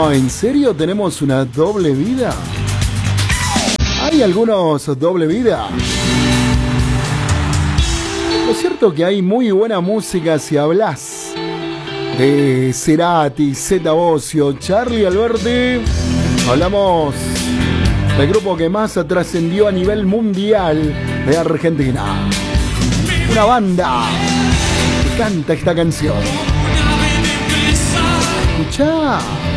No, ¿en serio tenemos una doble vida? ¿Hay algunos doble vida? Lo cierto que hay muy buena música si hablas de Cerati, Zeta Bosio, Charly Alberti. Hablamos del grupo que más trascendió a nivel mundial de Argentina. Una banda que canta esta canción. Escuchá.